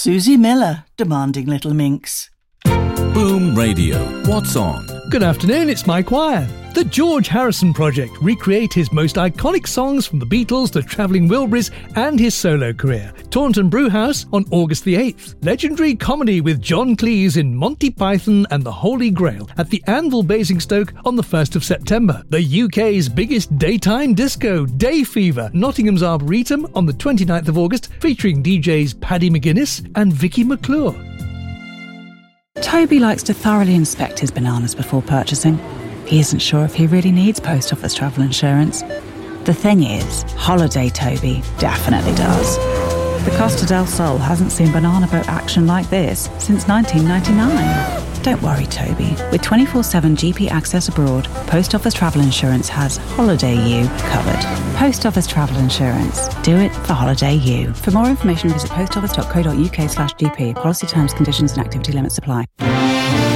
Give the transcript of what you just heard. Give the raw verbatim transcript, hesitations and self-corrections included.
Susie Miller, Demanding Little Minx. Boom Radio. What's on? Good afternoon, it's Mike Wire. The George Harrison Project recreate his most iconic songs from the Beatles, the Travelling Wilburys and his solo career. Taunton Brewhouse on August the eighth. Legendary comedy with John Cleese in Monty Python and the Holy Grail at the Anvil Basingstoke on the first of September. The U K's biggest daytime disco, Day Fever, Nottingham's Arboretum on the twenty-ninth of August, featuring D Js Paddy McGuinness and Vicky McClure. Toby likes to thoroughly inspect his bananas before purchasing. He isn't sure if he really needs post office travel insurance. The thing is, Holiday Toby definitely does. The Costa del Sol hasn't seen banana boat action like this since nineteen ninety-nine. Don't worry, Toby. With twenty-four seven G P access abroad, Post Office Travel Insurance has Holiday U covered. Post Office Travel Insurance. Do it for Holiday U. For more information, visit postoffice.co.uk slash GP. Policy terms, conditions and activity limits apply.